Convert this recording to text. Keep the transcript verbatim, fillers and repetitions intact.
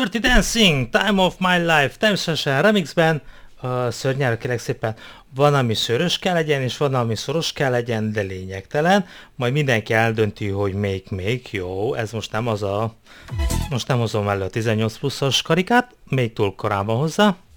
Dirty Dancing, Time of My Life, természetesen remixben, uh, szörnyelő kérlek szépen, van, ami szörös kell legyen, és van, ami szoros kell legyen, de lényegtelen, majd mindenki eldönti, hogy még még jó, ez most nem az a, most nem hozom elő a tizennyolc pluszos karikát, még túl korán van hozzá.